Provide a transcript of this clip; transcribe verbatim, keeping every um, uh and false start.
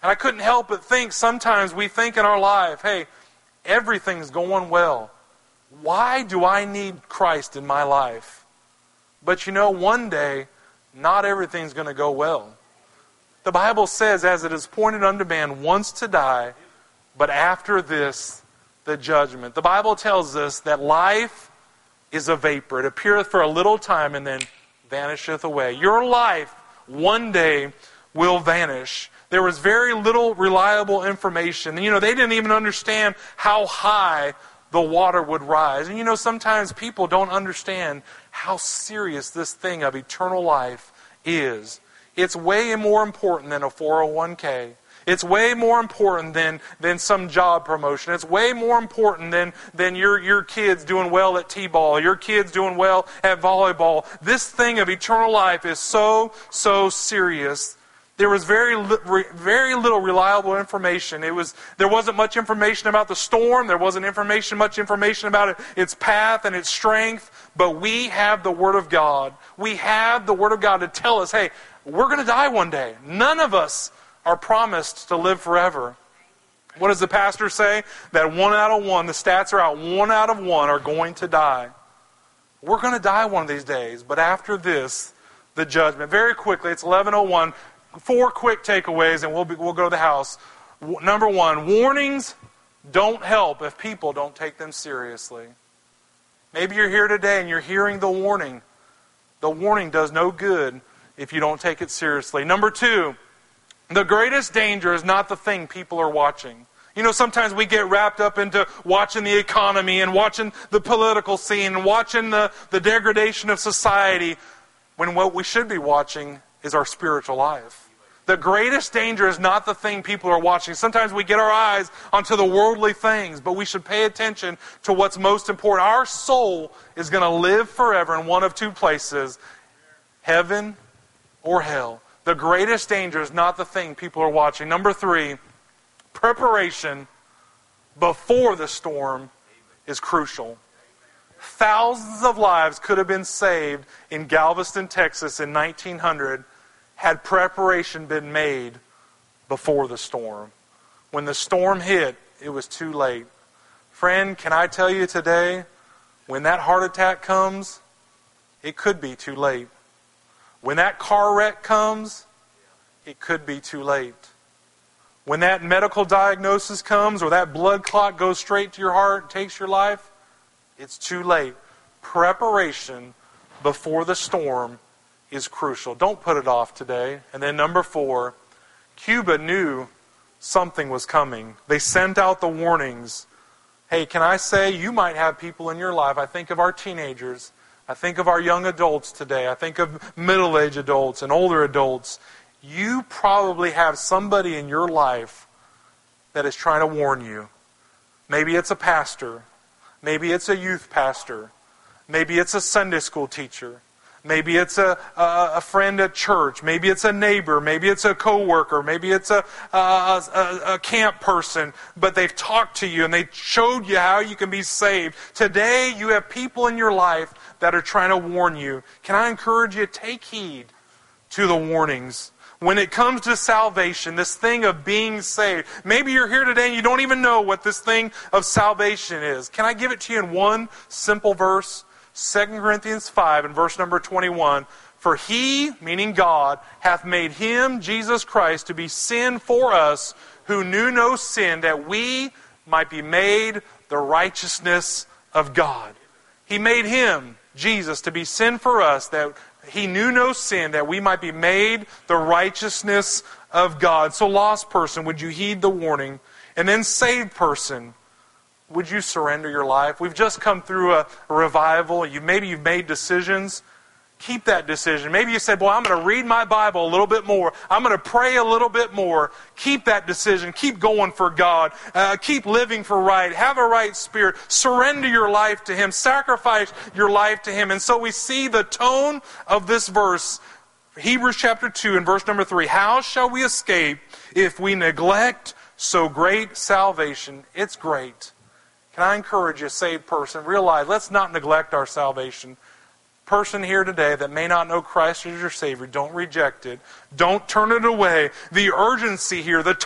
And I couldn't help but think sometimes we think in our life, hey, everything's going well. Why do I need Christ in my life? But you know, one day, not everything's going to go well. The Bible says, as it is appointed unto man once to die, but after this, the judgment. The Bible tells us that life is a vapor. It appeareth for a little time and then vanisheth away. Your life one day will vanish. There was very little reliable information. You know, they didn't even understand how high the water would rise. And you know, sometimes people don't understand how serious this thing of eternal life is. It's way more important than a four oh one k. It's way more important than, than some job promotion. It's way more important than, than your, your kids doing well at t-ball, your kids doing well at volleyball. This thing of eternal life is so, so serious. There was very, very little reliable information. It was there wasn't much information about the storm. There wasn't information, much information about it, its path and its strength. But we have the Word of God. We have the Word of God to tell us, hey, we're going to die one day. None of us are promised to live forever. What does the pastor say? That one out of one, the stats are out, one out of one are going to die. We're going to die one of these days. But after this, the judgment. Very quickly, it's eleven oh one. Four quick takeaways, and we'll be, we'll go to the house. Number one, warnings don't help if people don't take them seriously. Maybe you're here today and you're hearing the warning. The warning does no good if you don't take it seriously. Number two, the greatest danger is not the thing people are watching. You know, sometimes we get wrapped up into watching the economy and watching the political scene and watching the, the degradation of society, when what we should be watching is our spiritual life. The greatest danger is not the thing people are watching. Sometimes we get our eyes onto the worldly things, but we should pay attention to what's most important. Our soul is going to live forever in one of two places, heaven or hell. The greatest danger is not the thing people are watching. Number three, preparation before the storm is crucial. Thousands of lives could have been saved in Galveston, Texas in nineteen hundred had preparation been made before the storm. When the storm hit, it was too late. Friend, can I tell you today, when that heart attack comes, it could be too late. When that car wreck comes, it could be too late. When that medical diagnosis comes or that blood clot goes straight to your heart and takes your life, it's too late. Preparation before the storm is crucial. Don't put it off today. And then number four, Cuba knew something was coming. They sent out the warnings. Hey, can I say, you might have people in your life. I think of our teenagers. I think of our young adults today. I think of middle-aged adults and older adults. You probably have somebody in your life that is trying to warn you. Maybe it's a pastor. Maybe it's a youth pastor. Maybe it's a Sunday school teacher. Maybe it's a, a, a friend at church. Maybe it's a neighbor. Maybe it's a coworker. Maybe it's a, a, a, a camp person. But they've talked to you and they showed you how you can be saved. Today you have people in your life that are trying to warn you. Can I encourage you, take heed to the warnings. When it comes to salvation, this thing of being saved. Maybe you're here today and you don't even know what this thing of salvation is. Can I give it to you in one simple verse? Second Corinthians five and verse number twenty-one. For He, meaning God, hath made Him, Jesus Christ, to be sin for us, who knew no sin, that we might be made the righteousness of God. He made Him, Jesus, to be sin for us, that He knew no sin, that we might be made the righteousness of God. So lost person, would you heed the warning? And then saved person, would you surrender your life? We've just come through a, a revival. You, maybe you've made decisions. Keep that decision. Maybe you said, boy, I'm going to read my Bible a little bit more. I'm going to pray a little bit more. Keep that decision. Keep going for God. Uh, keep living for right. Have a right spirit. Surrender your life to Him. Sacrifice your life to Him. And so we see the tone of this verse. Hebrews chapter two and verse number three. How shall we escape if we neglect so great salvation? It's great. Can I encourage you, saved person, realize, let's not neglect our salvation. Person here today that may not know Christ as your Savior, don't reject it. Don't turn it away. The urgency here, the